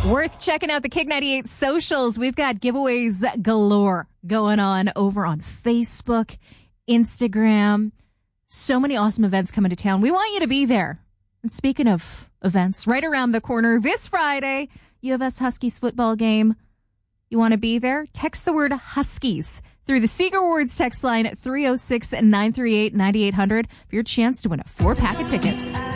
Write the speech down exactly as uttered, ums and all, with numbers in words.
Worth checking out the Kick ninety-eight socials. We've got giveaways galore going on over on Facebook, Instagram. So many awesome events coming to town. We want you to be there. And speaking of events, right around the corner this Friday, U of S Huskies football game. You want to be there? Text the word Huskies through the Seeger Awards text line at three oh six, nine three eight, nine eight hundred for your chance to win a four pack of tickets.